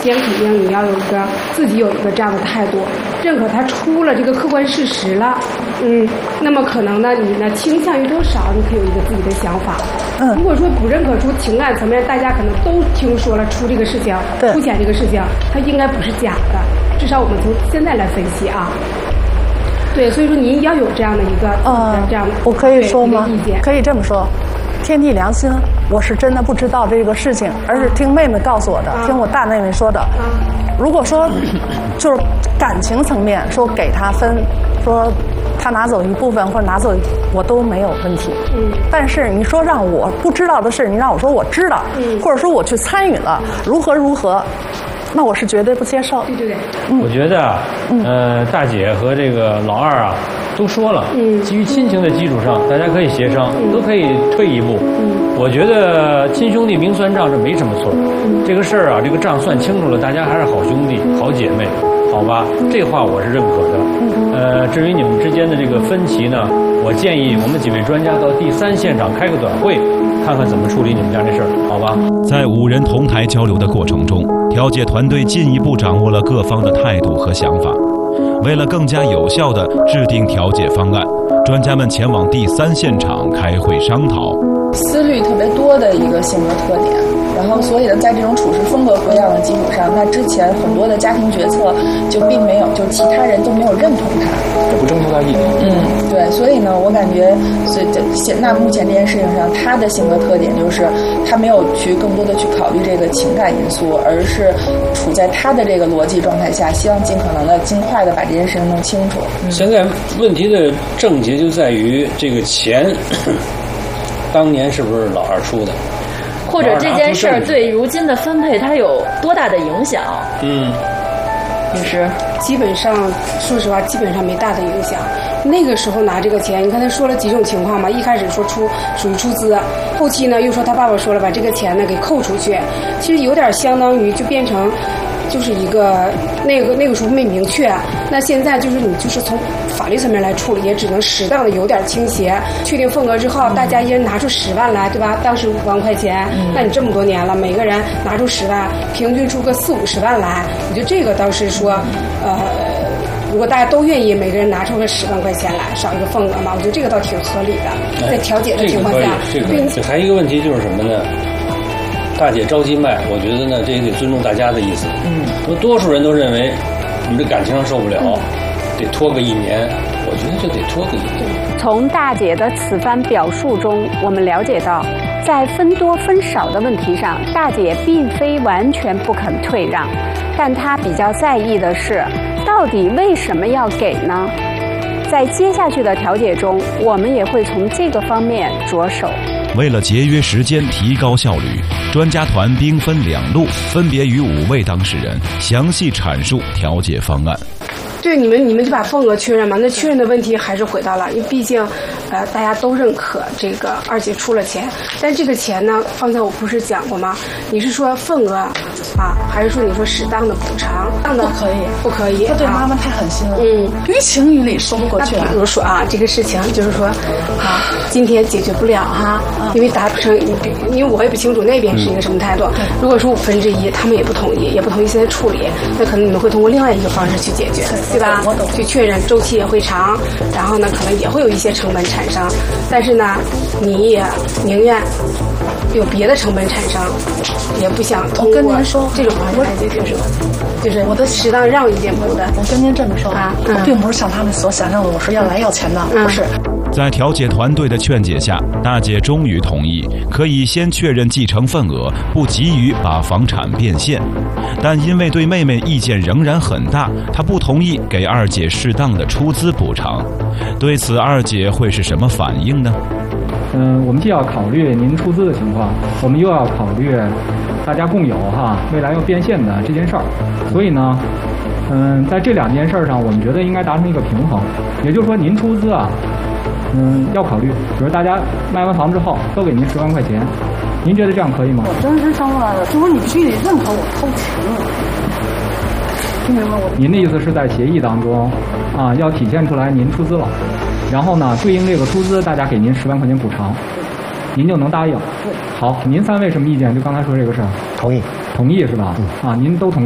先肯定你要自己有一个这样的态度，认可他出了这个客观事实了，那么可能呢，你呢倾向于多少，你可以有一个自己的想法。如果说不认可出情感层面，大家可能都听说了出这个事情，出现这个事情，它应该不是假的，至少我们从现在来分析啊。对，所以说您要有这样的一个这样的， 我可以说吗？可以这么说，天地良心，我是真的不知道这个事情，而是听妹妹告诉我的，听我大妹妹说的。如果说就是感情层面说给他分，说他拿走一部分或者拿走，我都没有问题。但是你说让我不知道的事，你让我说我知道，或者说我去参与了，如何，那我是绝对不接受。 对。 我觉得大姐和这个老二啊都说了，基于亲情的基础上，大家可以协商，都可以退一步。我觉得亲兄弟明算账，这没什么错。这个事儿啊，这个账算清楚了，大家还是好兄弟、好姐妹，好吧？这话我是认可的。至于你们之间的这个分歧呢，我建议我们几位专家到第3现场开个短会，看看怎么处理你们家这事儿，好吧？ 在5人同台交流的过程中，调解团队进一步掌握了各方的态度和想法。为了更加有效地制定调解方案，专家们前往第3现场开会商讨。 思虑特别多的一个性格特点，然后所以呢，在这种处事风格不一样的基础上，那之前很多的家庭决策就并没有，就其他人都没有认同他， 也不征求他意见。 对，所以呢，我感觉，那目前这件事情上，他的性格特点就是他没有去更多的去考虑这个情感因素，而是处在他的这个逻辑状态下，希望尽可能的尽快的把这件事情弄清楚。 现在问题的症结就在于这个钱。当年是不是老二出的？ 或者这件事儿对如今的分配它有多大的影响？律师， 基本上说实话，基本上没大的影响。那个时候拿这个钱，你看他说了几种情况嘛，一开始说属于出资，后期呢又说他爸爸说了把这个钱呢给扣出去，其实有点相当于就变成。就是一个那个时候没明确，那现在就是你就是从法律层面来处理，也只能适当的有点倾斜。确定份额之后，大家一人拿出10万来，对吧？当时5万块钱，那你这么多年了，每个人拿出10万，平均出个40-50万来，我觉得这个倒是说，如果大家都愿意，每个人拿出个10万块钱来，少一个份额嘛，我觉得这个倒挺合理的，在调解的情况下。 这还有一个问题就是什么呢？大姐着急卖，我觉得呢，这也得尊重大家的意思。多数人都认为你这感情上受不了，得拖个1年，我觉得就得拖个1年。 从大姐的此番表述中，我们了解到，在分多分少的问题上，大姐并非完全不肯退让，但她比较在意的是，到底为什么要给呢？在接下去的调解中，我们也会从这个方面着手。 为了节约时间、提高效率，专家团兵分2路，分别与5位当事人详细阐述调解方案。 对，你们就把份额确认嘛，那确认的问题还是回到了，因为毕竟，大家都认可这个二姐出了钱，但这个钱呢，方才我不是讲过吗？你是说份额啊，还是说你说适当的补偿？不可以。 他对妈妈太狠心了。于情于理说不过去。 比如说啊，这个事情就是说，今天解决不了哈，因为达不成，因为我也不清楚那边是一个什么态度。如果说1/5，他们也不同意，现在处理，那可能你们会通过另外一个方式去解决。对吧？去确认，周期也会长，然后呢，可能也会有一些成本产生，但是呢，你也宁愿有别的成本产生，也不想通过这种方式来解决，是吧？就是我的适当让一点步的。 我跟您这么说我并不是像他们所想象的，我是要来要钱的，不是。 在调解团队的劝解下，大姐终于同意可以先确认继承份额，不急于把房产变现。但因为对妹妹意见仍然很大，她不同意给二姐适当的出资补偿。对此，二姐会是什么反应呢？ 我们既要考虑您出资的情况，我们又要考虑大家共有未来要变现的这件事儿。所以呢，在这2件事上，我们觉得应该达成一个平衡。也就是说，您出资要考虑，比如大家卖完房之后都给您10万块钱，您觉得这样可以吗？ 我真是上来了，就说你必须得认可我偷情了，听明白我？ 您的意思是在协议当中要体现出来您出资了，然后呢对应这个出资，大家给您10万块钱补偿，您就能答应？好，您3位什么意见？就刚才说这个事儿， 同意是吧？ 您都同意。